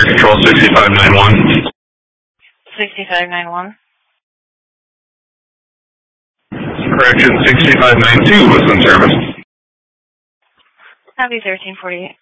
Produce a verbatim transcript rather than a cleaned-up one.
Fire Control sixty-five ninety-one. sixty-five ninety-one. Correction, sixty-five ninety-two was in service. Copy thirteen forty-eight.